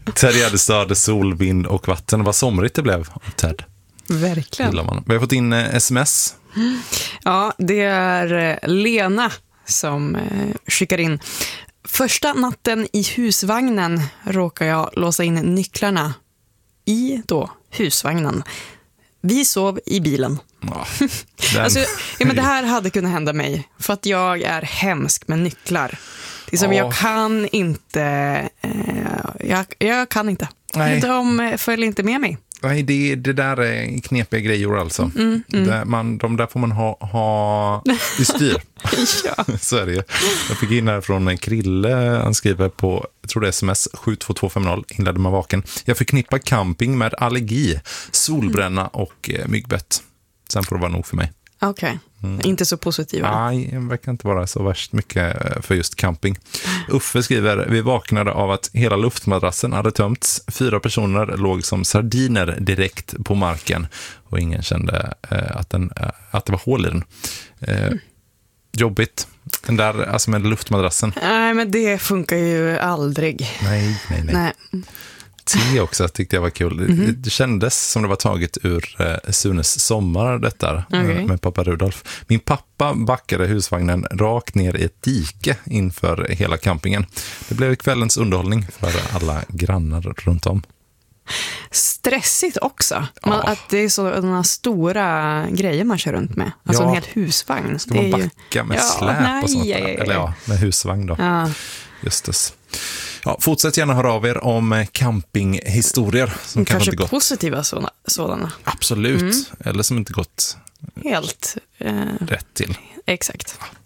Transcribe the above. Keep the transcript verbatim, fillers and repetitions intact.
Ted Gärdestad, sol, vind och vatten. Vad somrigt det blev av Ted. Verkligen. Man. Vi har fått in eh, sms. Ja, det är Lena som eh, skickar in. Första natten i husvagnen råkar jag låsa in nycklarna i då husvagnen. Vi sov i bilen. Ja, den... alltså, ja, men det här hade kunnat hända mig. För att jag är hemsk med nycklar. Liksom, ja. Jag kan inte... Eh, jag, jag kan inte. Nej. De följer inte med mig. Nej, det, det där är knepiga grejer alltså. Mm, mm. Där man, de där får man ha, ha i styr. Ja. Så är det ju. Jag fick in här från Krille. Han skriver på, jag tror det är sms sju två två fem noll. Inledde man vaken. Jag förknippar camping med allergi, solbränna och eh, myggbett. Sen får det vara nog för mig. Okej, okay. mm. Inte så positiva. Nej, det verkar inte vara så värst mycket för just camping. Uffe skriver, vi vaknade av att hela luftmadrassen hade tömts. Fyra personer låg som sardiner direkt på marken och ingen kände eh, att, den, eh, att det var hål i den. Eh, mm. Jobbigt. Den där, alltså med luftmadrassen. Nej, men det funkar ju aldrig. Nej, nej, nej. nej. Te också tyckte jag var kul. Mm-hmm. Det kändes som det var taget ur eh, Sunes sommar detta okay. eh, med pappa Rudolf. Min pappa backade husvagnen rakt ner i ett dike inför hela campingen. Det blev kvällens underhållning för alla grannar runt om. Stressigt också. Man, ja. Att det är sådana stora grejer man kör runt med. Alltså ja. En hel husvagn. Ska man backa ju... med ja, släp nej, och sånt? Ja, ja, ja. Eller ja, med husvagn då. Ja. Just det. Ja, fortsätt gärna höra av er om campinghistorier som kanske inte gått. Positiva såna, sådana. Absolut. Mm. Eller som inte gått helt eh, rätt till. Exakt. Ja.